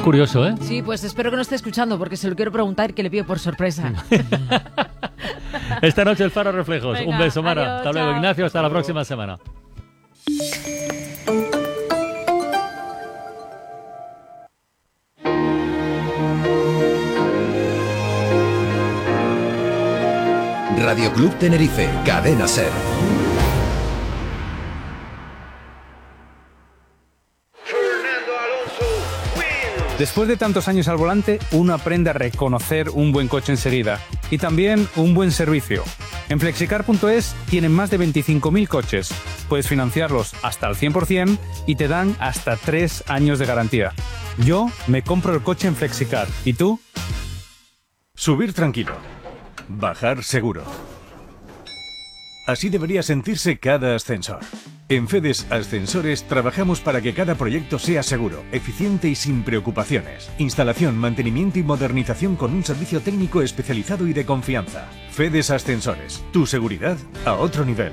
curioso, ¿eh? Sí, pues espero que no esté escuchando porque se lo quiero preguntar, que le pido por sorpresa. Esta noche el Faro Reflejos. Venga, un beso, Mara. adiós, Hasta luego, chao. Ignacio. Hasta la próxima semana. Radio Club Tenerife, Cadena Ser. Después de tantos años al volante, uno aprende a reconocer un buen coche enseguida y también un buen servicio. En Flexicar.es tienen más de 25.000 coches. Puedes financiarlos hasta al 100% y te dan hasta 3 años de garantía. Yo me compro el coche en Flexicar. ¿Y tú? Subir tranquilo. Bajar seguro. Así debería sentirse cada ascensor. En FEDES Ascensores trabajamos para que cada proyecto sea seguro, eficiente y sin preocupaciones. Instalación, mantenimiento y modernización con un servicio técnico especializado y de confianza. FEDES Ascensores, tu seguridad a otro nivel.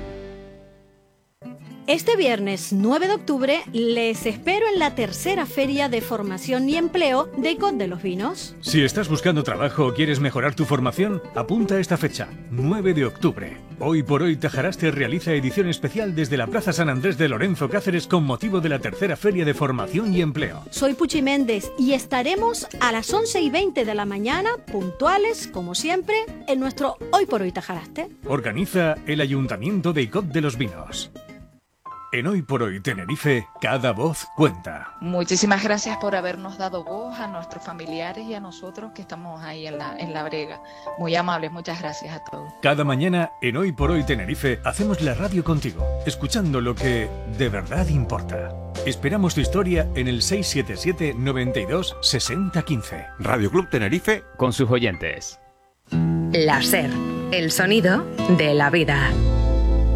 Este viernes 9 de octubre les espero en la tercera Feria de Formación y Empleo de ICOT de los Vinos. Si estás buscando trabajo o quieres mejorar tu formación, apunta a esta fecha, 9 de octubre. Hoy por hoy Tajaraste realiza edición especial desde la Plaza San Andrés de Lorenzo Cáceres con motivo de la tercera Feria de Formación y Empleo. Soy Puchi Méndez y estaremos a las 11:20 de la mañana, puntuales, como siempre, en nuestro Hoy por Hoy Tajaraste. Organiza el Ayuntamiento de ICOT de los Vinos. En Hoy por Hoy Tenerife, cada voz cuenta. Muchísimas gracias por habernos dado voz a nuestros familiares y a nosotros que estamos ahí en la brega. Muy amables, muchas gracias a todos. Cada mañana en Hoy por Hoy Tenerife hacemos la radio contigo, escuchando lo que de verdad importa. Esperamos tu historia en el 677 92 60 15. Radio Club Tenerife con sus oyentes. La SER, el sonido de la vida.